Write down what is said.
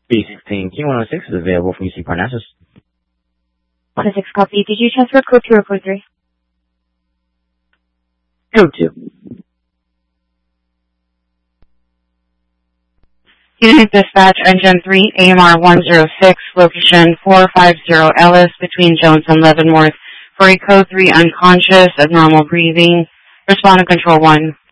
316 King 106 is available from UC Parnassus. 106 copy. Did you transfer code 2 or code 3? Code 2. Unit dispatch, engine 3, AMR 106, location 450 Ellis, between Jones and Leavenworth, for a code 3 unconscious, abnormal breathing. Respond to control 1.